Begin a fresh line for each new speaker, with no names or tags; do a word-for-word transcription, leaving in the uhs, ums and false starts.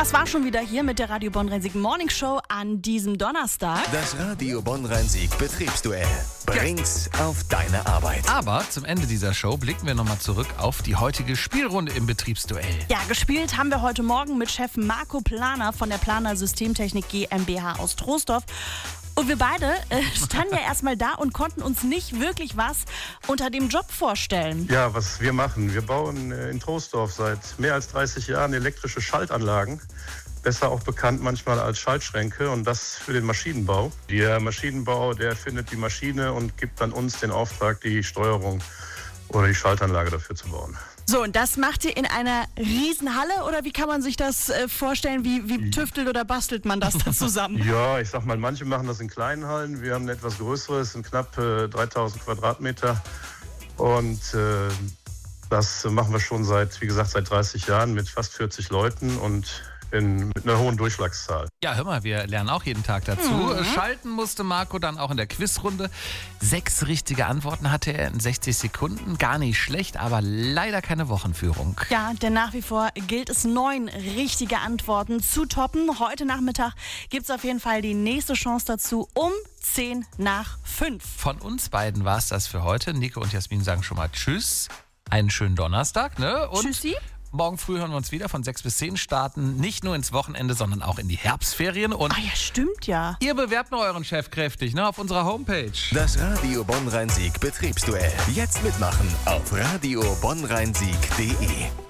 Das war schon wieder hier mit der Radio Bonn-Rhein-Sieg Morning Show an diesem Donnerstag.
Das Radio Bonn-Rhein-Sieg Betriebsduell bringt's auf deine Arbeit.
Aber zum Ende dieser Show blicken wir nochmal zurück auf die heutige Spielrunde im Betriebsduell.
Ja, gespielt haben wir heute Morgen mit Chef Marco Planer von der Planer Systemtechnik GmbH aus Troisdorf. Und wir beide äh, standen ja erstmal da und konnten uns nicht wirklich was unter dem Job vorstellen.
Ja, was wir machen, wir bauen äh, in Troisdorf seit mehr als dreißig Jahren elektrische Schaltanlagen. Besser auch bekannt manchmal als Schaltschränke, und das für den Maschinenbau. Der Maschinenbau, der findet die Maschine und gibt dann uns den Auftrag, die Steuerung oder die Schaltanlage dafür zu bauen.
So, und das macht ihr in einer Riesenhalle, oder wie kann man sich das äh, vorstellen? Wie, wie tüftelt oder bastelt man das da zusammen?
Ja, ich sag mal, manche machen das in kleinen Hallen. Wir haben ein etwas größeres, sind knapp äh, dreitausend Quadratmeter. Und äh, das machen wir schon seit, wie gesagt, seit dreißig Jahren mit fast vierzig Leuten und in, mit einer hohen Durchschlagszahl.
Ja, hör mal, wir lernen auch jeden Tag dazu. Mhm. Schalten musste Marco dann auch in der Quizrunde. Sechs richtige Antworten hatte er in sechzig Sekunden. Gar nicht schlecht, aber leider keine Wochenführung.
Ja, denn nach wie vor gilt es, neun richtige Antworten zu toppen. Heute Nachmittag gibt es auf jeden Fall die nächste Chance dazu um zehn nach fünf.
Von uns beiden war es das für heute. Nico und Jasmin sagen schon mal Tschüss. Einen schönen Donnerstag, ne? Und
Tschüssi.
Morgen früh hören wir uns wieder von sechs bis zehn, starten nicht nur ins Wochenende, sondern auch in die Herbstferien. Und
ah ja, stimmt ja.
Ihr bewerbt nur euren Chef kräftig, ne, auf unserer Homepage.
Das Radio Bonn-Rhein-Sieg Betriebsduell. Jetzt mitmachen auf radio bonn rhein sieg punkt de.